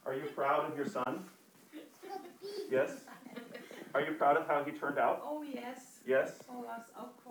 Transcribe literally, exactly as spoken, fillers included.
Are you proud of your son? Yes? Are you proud of how he turned out? Oh, yes. Yes? Oh, yes, of course.